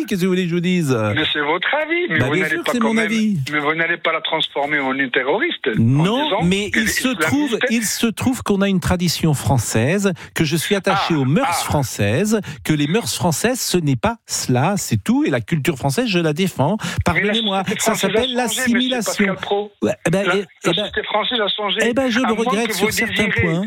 avis, qu'est-ce que vous voulez que je vous dise? Mais c'est votre avis, mais vous n'allez pas mais vous n'allez pas la transformer en une terroriste. Non, mais il se trouve qu'on a une tradition française, que je suis attaché aux mœurs françaises, que les mœurs françaises, ce n'est pas cela, c'est tout, et la culture française, je la défends. Pardonnez-moi, ça s'appelle l'assimilation. La société française a changé. Je le regrette sur certains points.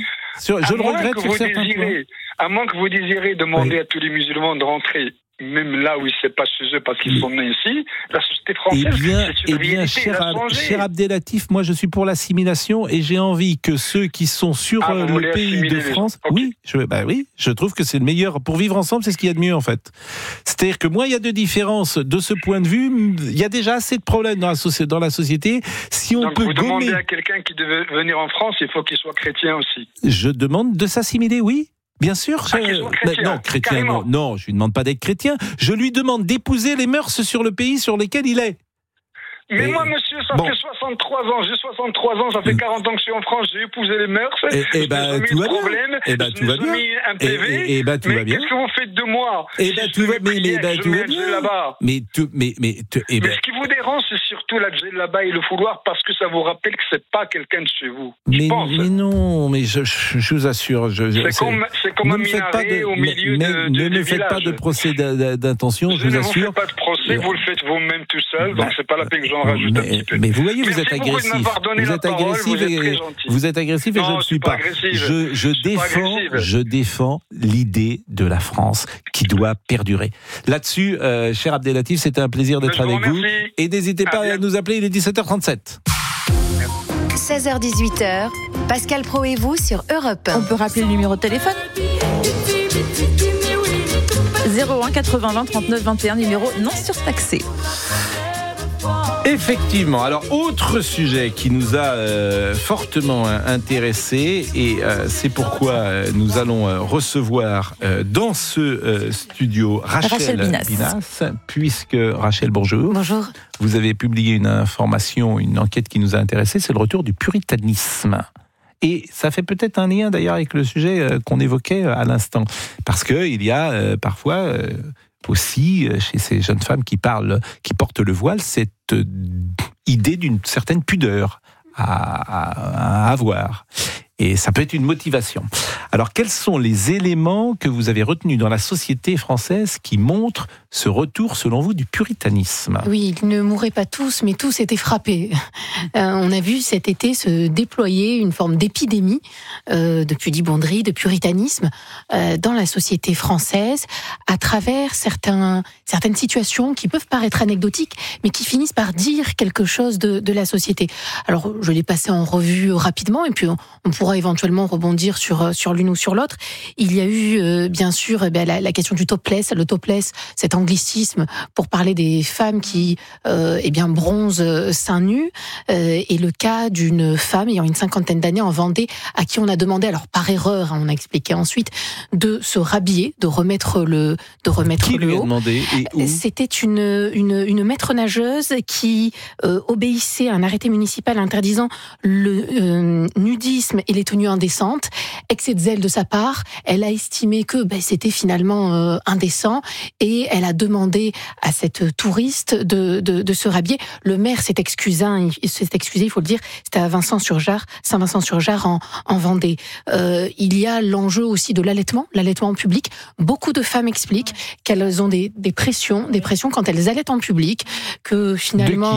À moins que vous désirez demander à tous les musulmans de rentrer, même là où c'est pas chez eux parce qu'ils sont nés ici, la société française, c'est une réalité, cher Abdelatif, moi je suis pour l'assimilation et j'ai envie que ceux qui sont sur le pays de France, je trouve que c'est le meilleur pour vivre ensemble, c'est ce qu'il y a de mieux en fait. C'est-à-dire que moins il y a de différences de ce point de vue, il y a déjà assez de problèmes dans la société. Si on Donc peut vous demandez à quelqu'un qui devait venir en France, il faut qu'il soit chrétien aussi. Je demande de s'assimiler, oui. Bien sûr, non, je lui demande pas d'être chrétien. Je lui demande d'épouser les mœurs sur le pays sur lesquels il est. Mais moi, monsieur, ça fait 63 ans. J'ai 63 ans, ça fait 40 ans que je suis en France. J'ai épousé les mœurs. Tout va bien. Tout va bien. Un PV. Tout va bien. Qu'est-ce que vous faites de moi? Tout va bien. Là-bas. Mais ce qui vous dérange, c'est surtout la là-bas et le fouloir parce que ça vous rappelle que c'est pas quelqu'un de chez vous. Mais non, mais je vous assure. C'est comme un minaret au milieu de Ne me faites pas de procès d'intention, je vous assure. Ne vous faites pas de procès, vous le faites vous-même tout seul, donc c'est pas la peine que j'en rajoute un petit peu. Mais vous voyez, vous êtes agressif. Vous êtes agressif et je ne suis pas. Je défends l'idée de la France qui doit perdurer. Là-dessus, cher Abdelatif, c'était un plaisir d'être avec vous. Et n'hésitez pas à nous appeler, il est 17h37. 16h-18h, Pascal Praud et vous sur Europe 1. On peut rappeler le numéro de téléphone 01 80 20 39 21, numéro non surtaxé. Effectivement. Alors, autre sujet qui nous a fortement intéressés et c'est pourquoi nous allons recevoir dans ce studio Rachel Binas, puisque Rachel, bonjour. Bonjour. Vous avez publié une information, une enquête qui nous a intéressés, c'est le retour du puritanisme. Et ça fait peut-être un lien d'ailleurs avec le sujet qu'on évoquait à l'instant, parce qu'il y a parfois aussi chez ces jeunes femmes qui portent le voile, cette idée d'une certaine pudeur à avoir. Et ça peut être une motivation. Alors, quels sont les éléments que vous avez retenus dans la société française qui montrent ce retour, selon vous, du puritanisme ? Oui, ils ne mouraient pas tous, mais tous étaient frappés. On a vu cet été se déployer une forme d'épidémie de pudibonderie, de puritanisme dans la société française à travers certaines situations qui peuvent paraître anecdotiques, mais qui finissent par dire quelque chose de la société. Alors, je l'ai passé en revue rapidement, et puis on pourra éventuellement rebondir sur l'une ou sur l'autre. Il y a eu, bien sûr, la question du topless. Le topless, cet anglicisme pour parler des femmes qui bronzent seins nus, et le cas d'une femme ayant une cinquantaine d'années en Vendée à qui on a demandé, alors par erreur, on a expliqué ensuite, de se rhabiller, de remettre le Qui lui a demandé et où ? C'était une maître nageuse qui obéissait à un arrêté municipal interdisant le nudisme et les tenues indécentes. Excès de zèle de sa part, elle a estimé que c'était finalement indécent et elle a demandé à cette touriste de se rhabiller. Le maire s'est excusé, il faut le dire, c'était à Saint-Vincent-sur-Jard en Vendée. Il y a l'enjeu aussi de l'allaitement en public. Beaucoup de femmes expliquent qu'elles ont des pressions quand elles allaitent en public, que finalement...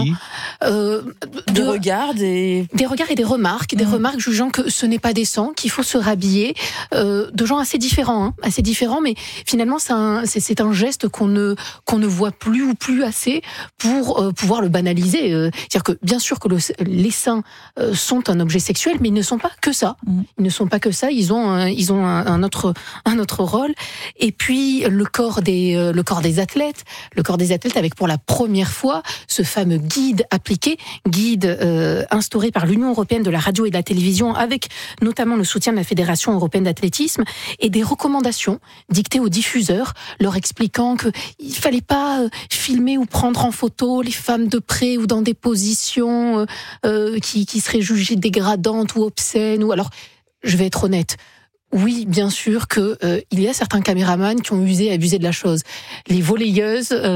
Des regards et des remarques, jugeant que ce n'est pas décent, qu'il faut se rhabiller, de gens assez différents, mais finalement c'est un geste qu'on ne voit plus assez pour pouvoir le banaliser. C'est-à-dire que bien sûr que les seins sont un objet sexuel, mais ils ne sont pas que ça. Ils ne sont pas que ça. Ils ont un autre rôle. Et puis le corps des athlètes avec pour la première fois ce fameux guide instauré par l'Union européenne de la radio et de la télévision, avec notamment le soutien de la Fédération européenne d'athlétisme, et des recommandations dictées aux diffuseurs, leur expliquant qu'il fallait pas filmer ou prendre en photo les femmes de près ou dans des positions qui seraient jugées dégradantes ou obscènes. Ou alors, je vais être honnête, oui, bien sûr que il y a certains caméramans qui ont usé et abusé de la chose. Les volleyeuses